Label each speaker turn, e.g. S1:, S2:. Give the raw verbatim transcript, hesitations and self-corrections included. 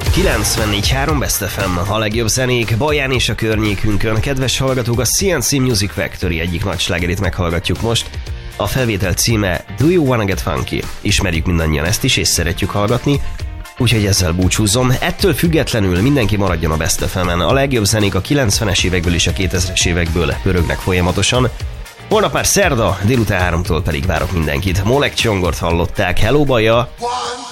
S1: kilencvennégy három Best ef em, a legjobb zenék Baján és a környékünkön. Kedves hallgatók, a cé en cé Music Factory egyik nagy slágerét meghallgatjuk most. A felvétel címe Do You Wanna Get Funky? Ismerjük mindannyian ezt is, és szeretjük hallgatni, úgyhogy ezzel búcsúzom. Ettől függetlenül mindenki maradjon a Best ef emen. A legjobb zenék a kilencvenes évekből és a kétezres évekből pörögnek folyamatosan. Holnap már szerda, délután háromtól pedig várok mindenkit. Molek Csongort hallották. Hello, Baja!